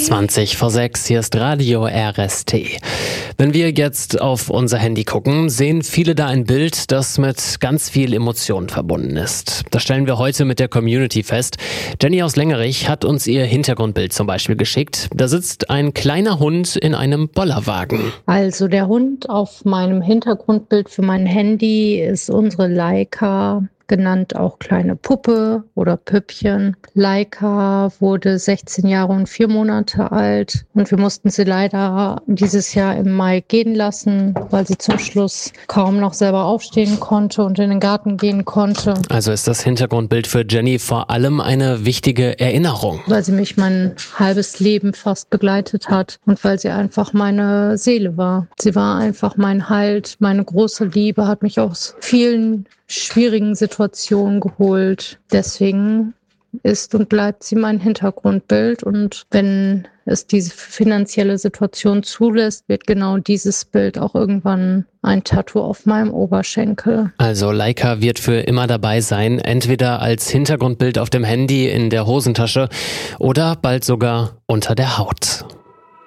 20:06, hier ist Radio RST. Wenn wir jetzt auf unser Handy gucken, sehen viele da ein Bild, das mit ganz viel Emotion verbunden ist. Das stellen wir heute mit der Community fest. Jenny aus Längerich hat uns ihr Hintergrundbild zum Beispiel geschickt. Da sitzt ein kleiner Hund in einem Bollerwagen. Also der Hund auf meinem Hintergrundbild für mein Handy ist unsere Laika, genannt auch kleine Puppe oder Püppchen. Laika wurde 16 Jahre und 4 Monate alt und wir mussten sie leider dieses Jahr im Mai gehen lassen, weil sie zum Schluss kaum noch selber aufstehen konnte und in den Garten gehen konnte. Also ist das Hintergrundbild für Jenny vor allem eine wichtige Erinnerung. Weil sie mich mein halbes Leben fast begleitet hat und weil sie einfach meine Seele war. Sie war einfach mein Halt, meine große Liebe, hat mich aus vielen schwierigen Situationen geholt. Deswegen ist und bleibt sie mein Hintergrundbild. Und wenn es diese finanzielle Situation zulässt, wird genau dieses Bild auch irgendwann ein Tattoo auf meinem Oberschenkel. Also Laika wird für immer dabei sein, entweder als Hintergrundbild auf dem Handy, in der Hosentasche oder bald sogar unter der Haut.